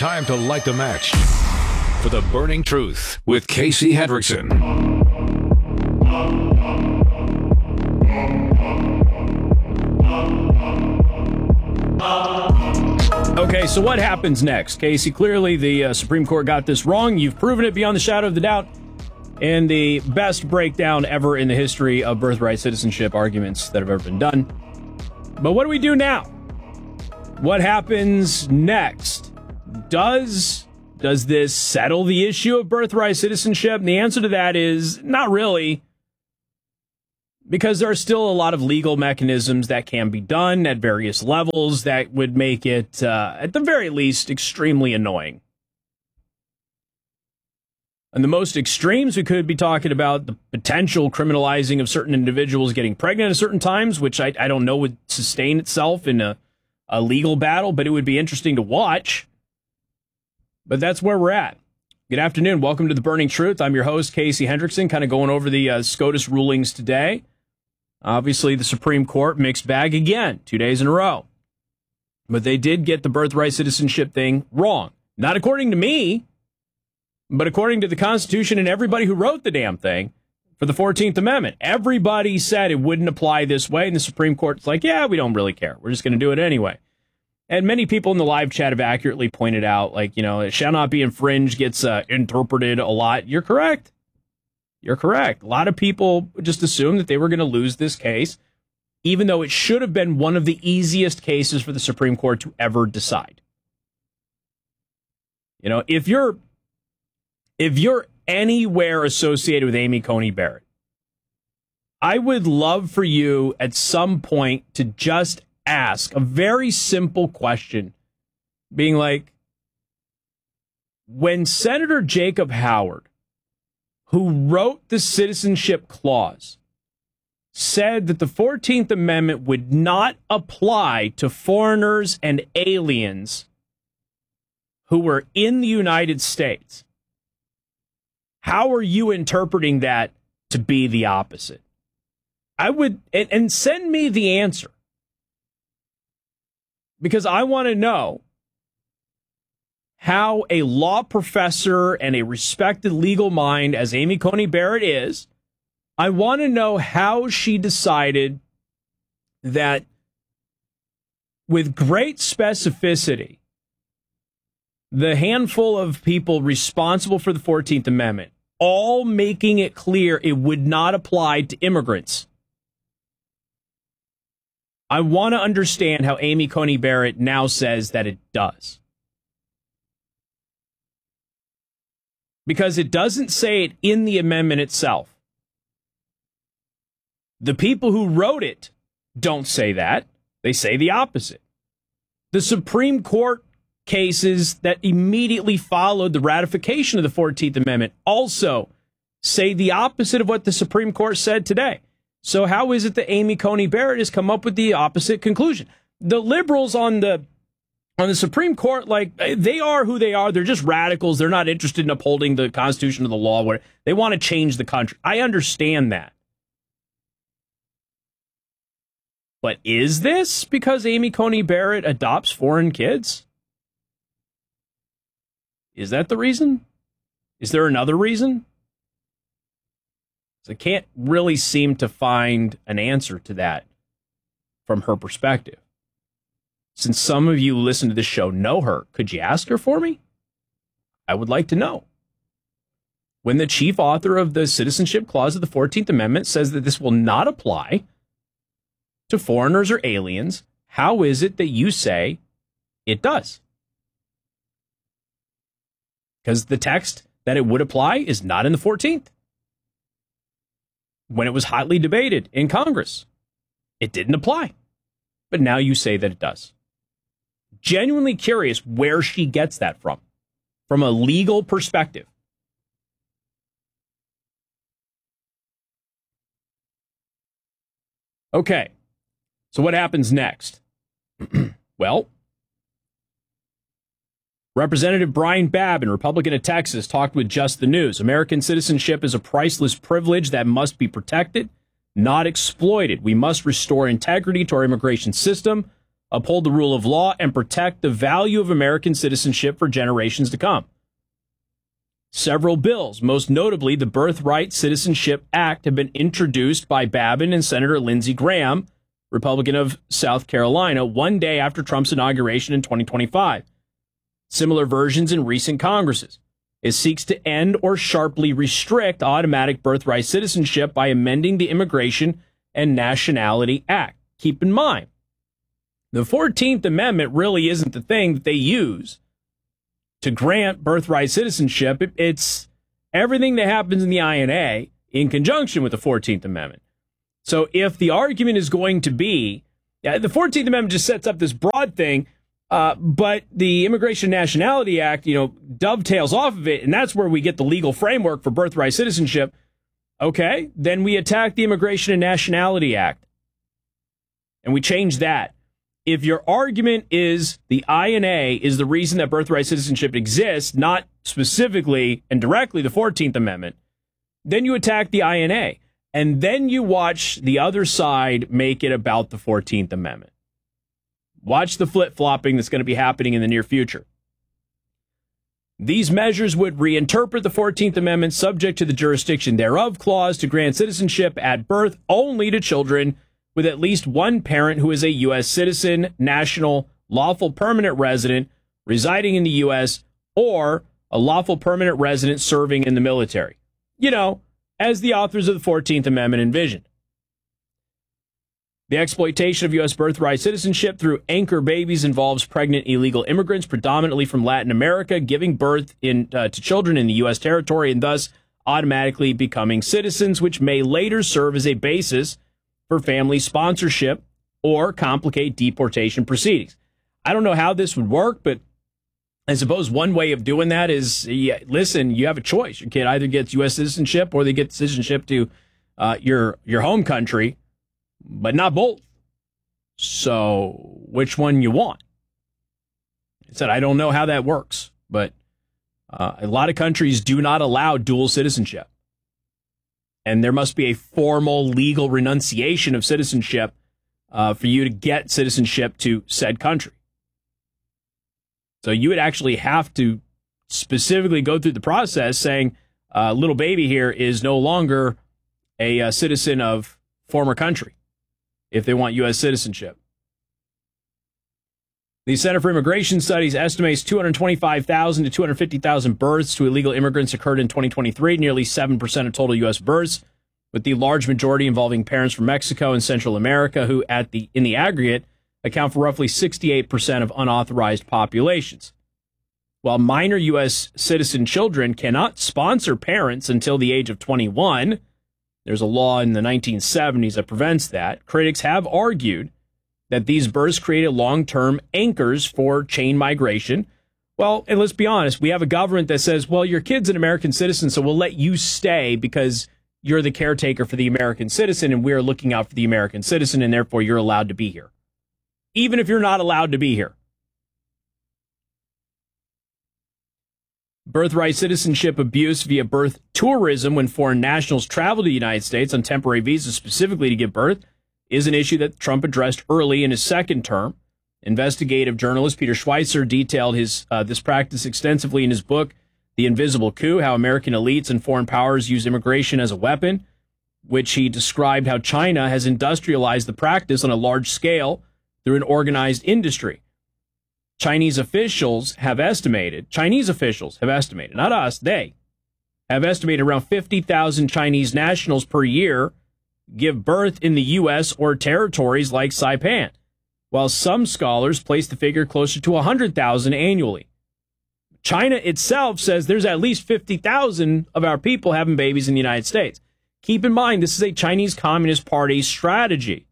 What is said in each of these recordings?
time to light the match for the Burning Truth with Casey Hendrickson. Okay, so what happens next? Casey, clearly the Supreme Court got this wrong. You've proven it beyond the shadow of the doubt. And the best breakdown ever in the history of birthright citizenship arguments that have ever been done. But what do we do now? What happens next? Does this settle the issue of birthright citizenship? And the answer to that is not really, because there are still a lot of legal mechanisms that can be done at various levels that would make it, at the very least, extremely annoying. On the most extremes, we could be talking about the potential criminalizing of certain individuals getting pregnant at certain times, which I don't know would sustain itself in a legal battle, but it would be interesting to watch. But that's where we're at. Good afternoon. Welcome to The Burning Truth. I'm your host, Casey Hendrickson, kind of going over the SCOTUS rulings today. Obviously, the Supreme Court mixed bag again, 2 days in a row. But they did get the birthright citizenship thing wrong. Not according to me, but according to the Constitution and everybody who wrote the damn thing for the 14th Amendment. Everybody said it wouldn't apply this way, and the Supreme Court's like, yeah, we don't really care. We're just going to do it anyway. And many people in the live chat have accurately pointed out, like, you know, it shall not be infringed gets interpreted a lot. You're correct. You're correct. A lot of people just assumed that they were going to lose this case, even though it should have been one of the easiest cases for the Supreme Court to ever decide. You know, if you're anywhere associated with Amy Coney Barrett, I would love for you at some point to just ask a very simple question, being like, when Senator Jacob Howard, who wrote the Citizenship Clause, said that the 14th Amendment would not apply to foreigners and aliens who were in the United States, how are you interpreting that to be the opposite? I would, and send me the answer, because I want to know how a law professor and a respected legal mind, as Amy Coney Barrett is, I want to know how she decided that with great specificity, the handful of people responsible for the 14th Amendment, all making it clear it would not apply to immigrants. I want to understand how Amy Coney Barrett now says that it does. Because it doesn't say it in the amendment itself. The people who wrote it don't say that. They say the opposite. The Supreme Court cases that immediately followed the ratification of the 14th Amendment also say the opposite of what the Supreme Court said today. So how is it that Amy Coney Barrett has come up with the opposite conclusion? The liberals on the Supreme Court, like, they are who they are. They're just radicals. They're not interested in upholding the Constitution or the law. Where they want to change the country. I understand that. But is this because Amy Coney Barrett adopts foreign kids? Is that the reason? Is there another reason? So I can't really seem to find an answer to that from her perspective. Since some of you who listen to this show know her, could you ask her for me? I would like to know. When the chief author of the Citizenship Clause of the 14th Amendment says that this will not apply to foreigners or aliens, how is it that you say it does? Because the text that it would apply is not in the 14th. When it was hotly debated in Congress, it didn't apply. But now you say that it does. Genuinely curious where she gets that from a legal perspective. Okay, so what happens next? Well, Representative Brian Babin, Republican of Texas, talked with Just the News. American citizenship is a priceless privilege that must be protected, not exploited. We must restore integrity to our immigration system. uphold the rule of law, and protect the value of American citizenship for generations to come. Several bills, most notably the Birthright Citizenship Act, have been introduced by Babin and Senator Lindsey Graham, Republican of South Carolina, one day after Trump's inauguration in 2025. Similar versions in recent Congresses. It seeks to end or sharply restrict automatic birthright citizenship by amending the Immigration and Nationality Act. Keep in mind, the 14th Amendment really isn't the thing that they use to grant birthright citizenship. It's everything that happens in the INA in conjunction with the 14th Amendment. So if the argument is going to be, the 14th Amendment just sets up this broad thing, but the Immigration and Nationality Act, dovetails off of it, and that's where we get the legal framework for birthright citizenship. Okay, then we attack the Immigration and Nationality Act, and we change that. If your argument is the INA is the reason that birthright citizenship exists, not specifically and directly the 14th Amendment, then you attack the INA, and then you watch the other side make it about the 14th Amendment. Watch the flip-flopping that's going to be happening in the near future. These measures would reinterpret the 14th Amendment subject to the jurisdiction thereof clause to grant citizenship at birth only to children with at least one parent who is a U.S. citizen, national, lawful permanent resident, residing in the U.S., or a lawful permanent resident serving in the military. As the authors of the 14th Amendment envisioned. The exploitation of U.S. birthright citizenship through anchor babies involves pregnant illegal immigrants, predominantly from Latin America, giving birth to children in the U.S. territory and thus automatically becoming citizens, which may later serve as a basis for family sponsorship or complicate deportation proceedings. I don't know how this would work, but I suppose one way of doing that is, listen, you have a choice. Your kid either gets U.S. citizenship or they get citizenship to your home country, but not both. So which one you want? I said, I don't know how that works, but a lot of countries do not allow dual citizenship. And there must be a formal legal renunciation of citizenship for you to get citizenship to said country. So you would actually have to specifically go through the process saying, little baby here is no longer a citizen of former country if they want U.S. citizenship. The Center for Immigration Studies estimates 225,000 to 250,000 births to illegal immigrants occurred in 2023, nearly 7% of total U.S. births, with the large majority involving parents from Mexico and Central America, who in the aggregate account for roughly 68% of unauthorized populations. While minor U.S. citizen children cannot sponsor parents until the age of 21, there's a law in the 1970s that prevents that. Critics have argued that these births created long-term anchors for chain migration. Well, and let's be honest, we have a government that says, well, your kid's an American citizen, so we'll let you stay because you're the caretaker for the American citizen, and we're looking out for the American citizen, and therefore you're allowed to be here, even if you're not allowed to be here. Birthright citizenship abuse via birth tourism when foreign nationals travel to the United States on temporary visas specifically to give birth is an issue that Trump addressed early in his second term. Investigative journalist Peter Schweizer detailed this practice extensively in his book, The Invisible Coup, How American Elites and Foreign Powers Use Immigration as a Weapon, which he described how China has industrialized the practice on a large scale through an organized industry. Chinese officials have estimated, not us, they have estimated around 50,000 Chinese nationals per year give birth in the U.S. or territories like Saipan, while some scholars place the figure closer to 100,000 annually. China itself says there's at least 50,000 of our people having babies in the United States. Keep in mind, this is a Chinese Communist Party strategy.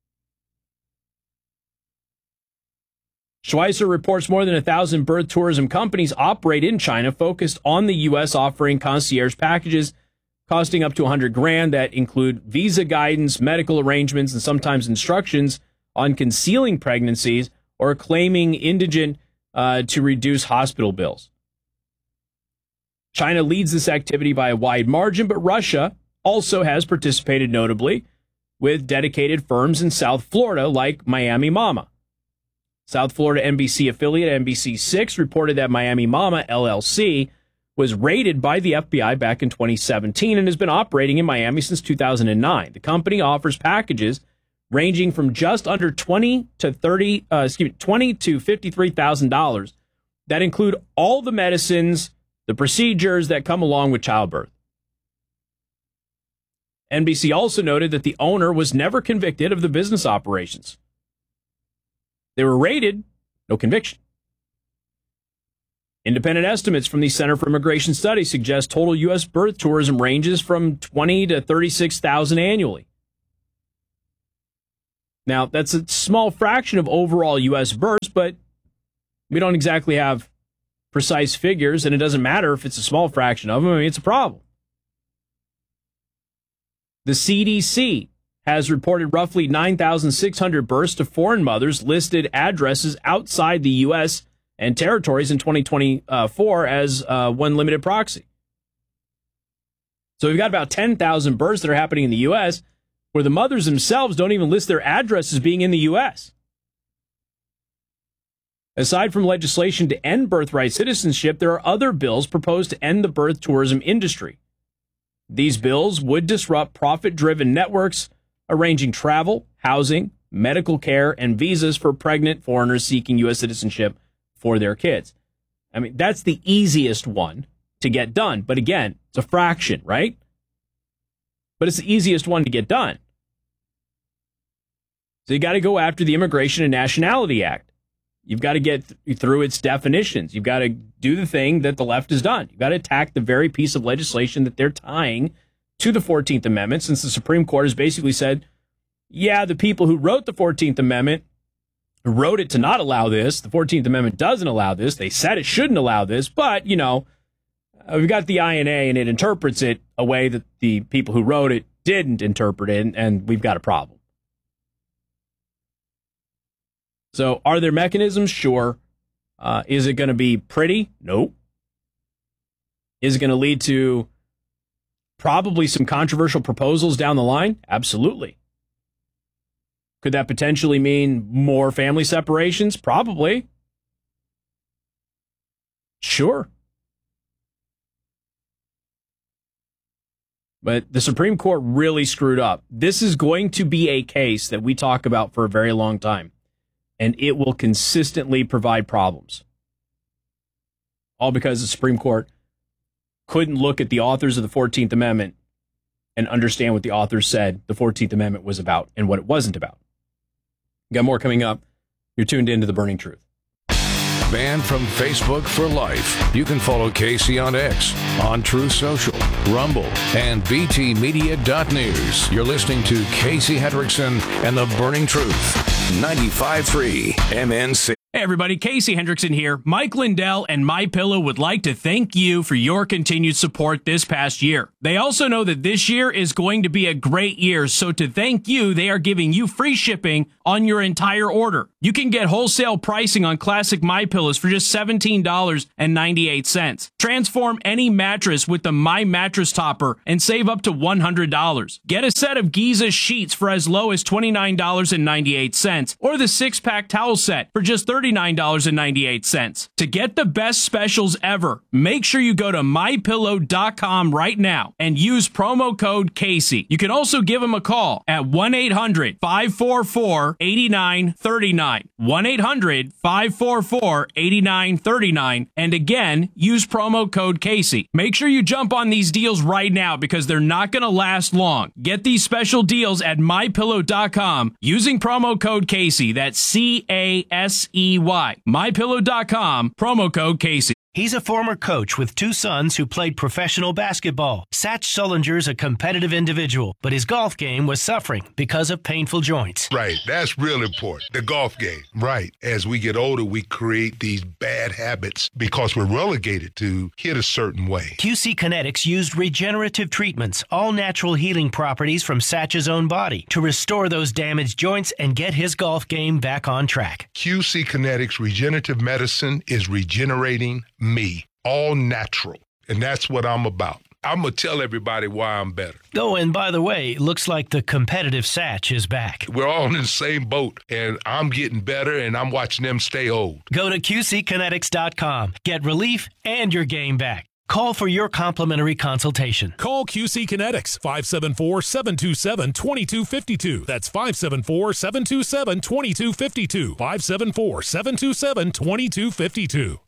Schweizer reports more than 1,000 birth tourism companies operate in China focused on the U.S., offering concierge packages costing up to $100,000 that include visa guidance, medical arrangements, and sometimes instructions on concealing pregnancies or claiming indigent to reduce hospital bills. China leads this activity by a wide margin, but Russia also has participated notably with dedicated firms in South Florida like Miami Mama. South Florida NBC affiliate NBC6 reported that Miami Mama, LLC, was raided by the FBI back in 2017 and has been operating in Miami since 2009. The company offers packages ranging from just under $20 to $53,000 that include all the medicines, the procedures that come along with childbirth. NBC also noted that the owner was never convicted of the business operations. They were raided, no conviction. Independent estimates from the Center for Immigration Studies suggest total U.S. birth tourism ranges from 20 to 36,000 annually. Now, that's a small fraction of overall U.S. births, but we don't exactly have precise figures, and it doesn't matter if it's a small fraction of them. I mean, it's a problem. The CDC has reported roughly 9,600 births to foreign mothers listed addresses outside the U.S. and territories in 2024 as one limited proxy. So we've got about 10,000 births that are happening in the U.S. where the mothers themselves don't even list their address as being in the U.S. Aside from legislation to end birthright citizenship, there are other bills proposed to end the birth tourism industry. These bills would disrupt profit-driven networks arranging travel, housing, medical care, and visas for pregnant foreigners seeking U.S. citizenship for their kids. I mean, that's the easiest one to get done. But again, it's a fraction, right? But it's the easiest one to get done. So you got to go after the Immigration and Nationality Act. You've got to get through its definitions. You've got to do the thing that the left has done. You've got to attack the very piece of legislation that they're tying to the 14th Amendment, since the Supreme Court has basically said, yeah, the people who wrote the 14th Amendment wrote it to not allow this. The 14th Amendment doesn't allow this. They said it shouldn't allow this, but, you know, we've got the INA and it interprets it a way that the people who wrote it didn't interpret it, and we've got a problem. So are there mechanisms? Sure. Is it going to be pretty? No. Is it going to lead to probably some controversial proposals down the line? Absolutely. Could that potentially mean more family separations? Probably. Sure. But the Supreme Court really screwed up. This is going to be a case that we talk about for a very long time, and it will consistently provide problems. All because the Supreme Court couldn't look at the authors of the 14th Amendment and understand what the authors said the 14th Amendment was about and what it wasn't about. Got more coming up. You're tuned into The Burning Truth. Banned from Facebook for life. You can follow Casey on X, on Truth Social, Rumble, and btmedia.news. You're listening to Casey Hendrickson and The Burning Truth. 95.3 MNC. Hey everybody, Casey Hendrickson here. Mike Lindell and MyPillow would like to thank you for your continued support this past year. They also know that this year is going to be a great year, so to thank you, they are giving you free shipping on your entire order. You can get wholesale pricing on classic MyPillows for just $17.98. Transform any mattress with the My Mattress Topper and save up to $100. Get a set of Giza sheets for as low as $29.98, or the 6-pack towel set for just $39.98. To get the best specials ever, make sure you go to MyPillow.com right now and use promo code Casey. You can also give them a call at 1-800-544-8939. 1-800-544-8939. And again, use promo code Casey. Make sure you jump on these deals right now because they're not going to last long. Get these special deals at MyPillow.com using promo code Casey. That's CASEY. MyPillow.com, promo code Casey. He's a former coach with 2 sons who played professional basketball. Satch Sullinger's a competitive individual, but his golf game was suffering because of painful joints. Right, that's real important. The golf game. Right. As we get older, we create these bad habits because we're relegated to hit a certain way. QC Kinetics used regenerative treatments, all natural healing properties from Satch's own body, to restore those damaged joints and get his golf game back on track. QC Kinetics regenerative medicine is regenerating me, all natural. And that's what I'm about. I'm going to tell everybody why I'm better. Oh, and by the way, looks like the competitive Satch is back. We're all in the same boat, and I'm getting better, and I'm watching them stay old. Go to QCkinetics.com. Get relief and your game back. Call for your complimentary consultation. Call QC Kinetics, 574-727-2252. That's 574-727-2252. 574-727-2252.